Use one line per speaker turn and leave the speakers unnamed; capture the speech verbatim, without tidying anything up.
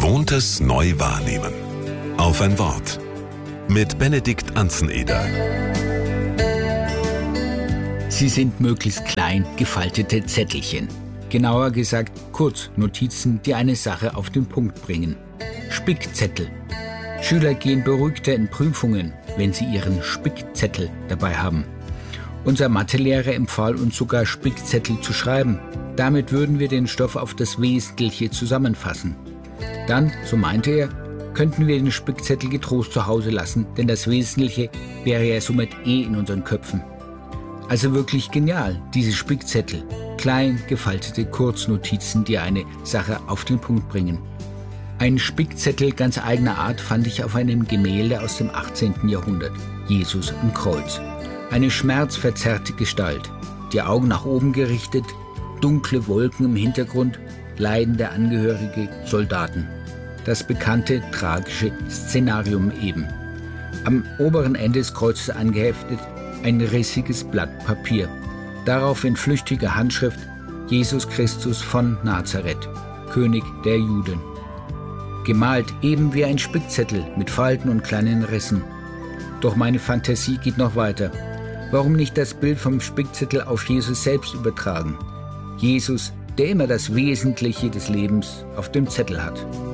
Gewohntes neu wahrnehmen. Auf ein Wort. Mit Benedikt Anzeneder.
Sie sind möglichst klein gefaltete Zettelchen. Genauer gesagt Kurznotizen, die eine Sache auf den Punkt bringen. Spickzettel. Schüler gehen beruhigter in Prüfungen, wenn sie ihren Spickzettel dabei haben. Unser Mathelehrer empfahl uns sogar, Spickzettel zu schreiben. Damit würden wir den Stoff auf das Wesentliche zusammenfassen. Dann, so meinte er, könnten wir den Spickzettel getrost zu Hause lassen, denn das Wesentliche wäre ja somit eh in unseren Köpfen. Also wirklich genial, diese Spickzettel. Klein gefaltete Kurznotizen, die eine Sache auf den Punkt bringen. Einen Spickzettel ganz eigener Art fand ich auf einem Gemälde aus dem achtzehnten Jahrhundert. Jesus am Kreuz. Eine schmerzverzerrte Gestalt, die Augen nach oben gerichtet, dunkle Wolken im Hintergrund, leidende Angehörige, Soldaten. Das bekannte, tragische Szenarium eben. Am oberen Ende des Kreuzes angeheftet ein rissiges Blatt Papier. Darauf in flüchtiger Handschrift Jesus Christus von Nazareth, König der Juden. Gemalt eben wie ein Spickzettel mit Falten und kleinen Rissen. Doch meine Fantasie geht noch weiter. Warum nicht das Bild vom Spickzettel auf Jesus selbst übertragen? Jesus, der immer das Wesentliche des Lebens auf dem Zettel hat.